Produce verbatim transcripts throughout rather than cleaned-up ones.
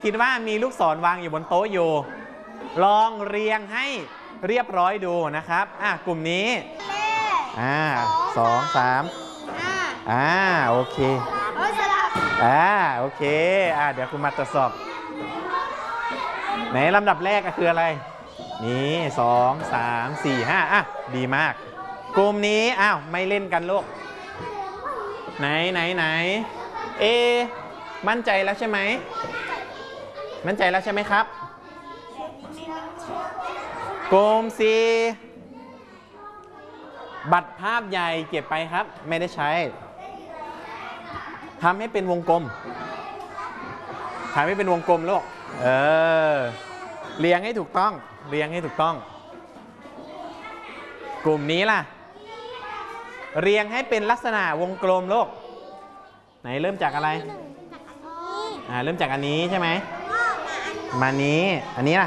คิดว่ามีลูกศรวางอยู่บนโต๊ะอยู่ลองเรียงให้เรียบร้อยดูนะครับอ่ะกลุ่มนี้อ่าสองสามอ่าโอเคอ่าโอเคอ่าเดี๋ยวคุณมาตรวจสอบไหนลำดับแรกก็คืออะไรนี่สองสามสี่ห้าอ่ะดีมากกลุ่มนี้อ้าวไม่เล่นกันลูกไหนไหนไหนเอมั่นใจแล้วใช่ไหมมั่นใจแล้วใช่ไหมครับกลุ่มซีบัตรภาพใหญ่เก็บไปครับไม่ได้ใช้ทำให้เป็นวงกลมทำให้เป็นวงกลมลูกเออเรียงให้ถูกต้องเรียงให้ถูกต้องกลุ่มนี้ล่ะเรียงให้เป็นลักษณะวงกลมลูกไหนเริ่มจากอะไรอ่าเริ่มจากอันนี้ใช่ไหมมานี้อันนี้ล่ะ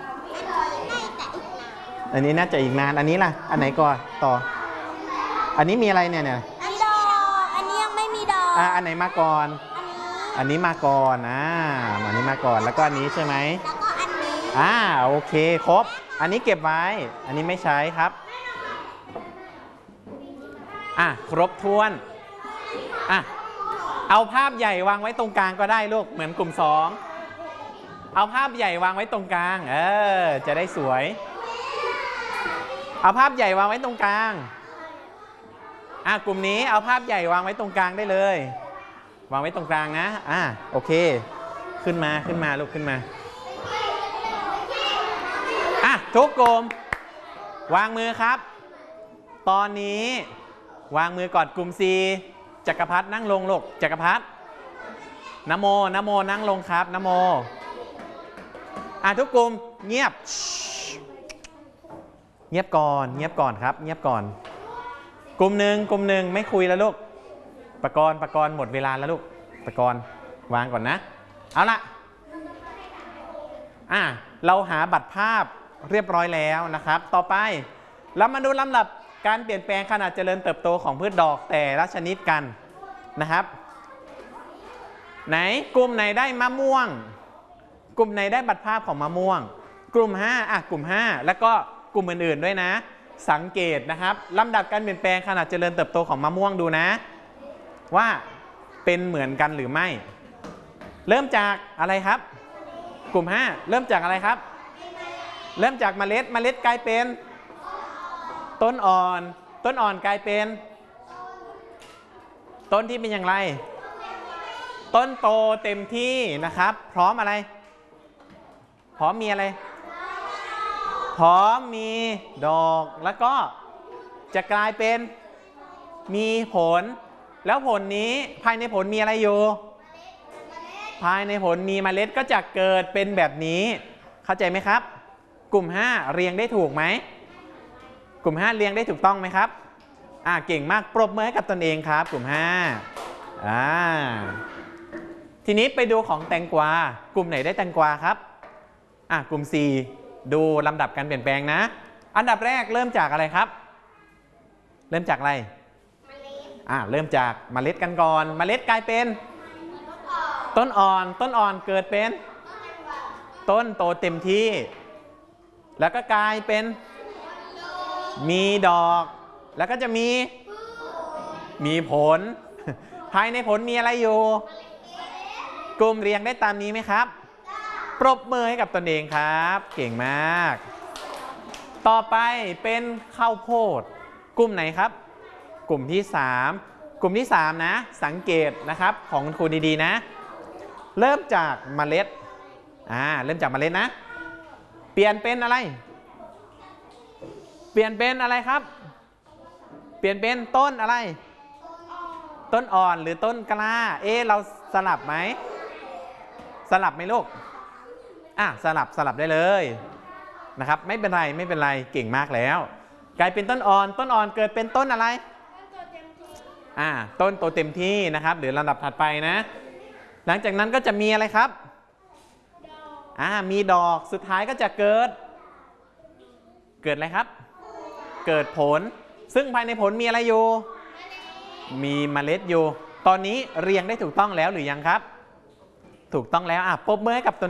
อันนี้น่าจะอีกนานอันนี้ล่ะอันไหนก่อนต่ออันนี้มีอะไรเนี่ยเนี่ยอันดอกอันนี้ยังไม่มีดอกอ่าอันไหนมาก่อนอันนี้มาก่อนอ่าอันนี้มาก่อนแล้วก็อันนี้ใช่ไหมแล้วก็อันนี้อ่าโอเคครบอันนี้เก็บไว้อันนี้ไม่ใช้ครับอ่ะครบถ้วนอ่ะเอาภาพใหญ่วางไว้ตรงกลางก็ได้ลูกเหมือนกลุ่มสองเอาภาพใหญ่วางไว้ตรงกลางเออจะได้สวยเอาภาพใหญ่วางไว้ตรงกลางอ่ะกลุ่มนี้เอาภาพใหญ่วางไว้ตรงกลางได้เลยวางไว้ตรงกลางนะอ่ะโอเคขึ้นมาขึ้นมาลูกขึ้นมาอ่ะทุกกลุ่มวางมือครับตอนนี้วางมือก่อนกลุ่ม C จักรพัฒน์นั่งลงลูกจักรพัฒน์นโมนโมนั่งลงครับนโมอ่ะทุกกลุ่มเงียบเงียบก่อนเงียบก่อนครับเงียบก่อนกลุ่มหนึ่งกลุ่มหนึ่งไม่คุยแล้วลูกปกรณ์ปกรณ์หมดเวลาแล้วลูกปกรณ์วางก่อนนะเอาละอ่ะเราหาบัตรภาพเรียบร้อยแล้วนะครับต่อไปเรามาดูลำดับการเปลี่ยนแปลงขนาดเจริญเติบโตของพืชดอกแต่ละชนิดกันนะครับไหนกลุ่มไหนได้มะม่วงกลุ่มไหนได้บัตรภาพของมะม่วงกลุ่มห้าอ่ะกลุ่มห้าแล้วก็กลุ่มอื่นๆด้วยนะสังเกตนะครับลำดับการเปลี่ยนแปลงขนาดเจริญเติบโตของมะม่วงดูนะว่าเป็นเหมือนกันหรือไม่เริ่มจากอะไรครับกลุ่มห้าเริ่มจากอะไรครับเริ่มจากเมล็ดเมล็ดกลายเป็นต้นอ่อนต้นอ่อนกลายเป็นต้นที่เป็นอย่างไรต้นโตเต็มที่นะครับพร้อมอะไรพร้อมมีอะไรพร้อมมีดอกแล้วก็จะกลายเป็นมีผลแล้วผลนี้ภายในผลมีอะไรอยู่ภายในผลมีเมล็ดก็จะเกิดเป็นแบบนี้เข้าใจไหมครับกลุ่มห้าเรียงได้ถูกไหมกลุ่มห้าเรียงได้ถูกต้องไหมครับอ่าเก่งมากปรบมือให้กับตนเองครับกลุ่มห้าอ่าทีนี้ไปดูของแตงกวากลุ่มไหนได้แตงกวาครับอ่ากลุ่ม C ดูลำดับการเปลี่ยนแปลงนะอันดับแรกเริ่มจากอะไรครับเริ่มจากอะไรอ่าเริ่มจากเมล็ดกันก่อนเมล็ดกลายเป็นต้นอ่อนต้นอ่อนเกิดเป็นต้นโตเต็มที่แล้วก็กลายเป็นมีดอกแล้วก็จะมีมีผลภายในผลมีอะไรอยู่กลุ่มเรียงได้ตามนี้ไหมครับปรบมือให้กับตนเองครับเก่งมากต่อไปเป็นข้าวโพดกลุ่มไหนครับกลุ่มที่สามกลุ่มที่สามนะสังเกตนะครับของคุณครูดีๆนะเริ่มจากเมล็ดอ่าเริ่มจากเมล็ดนะเปลี่ยนเป็นอะไรเปลี่ยนเป็นอะไรครับเปลี่ยนเป็นต้นอะไรต้นอ่อนหรือต้นกล้าเอ๊ะเราสลับไหมสลับไหมลูกอ่ะสลับสลับได้เลยนะครับไม่เป็นไรไม่เป็นไรเก่งมากแล้วกลายเป็นต้นอ่อนต้นอ่อนเกิดเป็นต้นอะไรอ่าต้นโตเต็มที่นะครับหรือลำดับถัดไปนะหลังจากนั้นก็จะมีอะไรครับอ่ามีดอกสุดท้ายก็จะเกิดเกิดอะไรครับเกิดผลซึ่งภายในผลมีอะไรอยู่มีเมล็ดอยู่ตอนนี้เรียงได้ถูกต้องแล้วหรือยังครับถูกต้องแล้วอ่ะปรบมือให้กับตน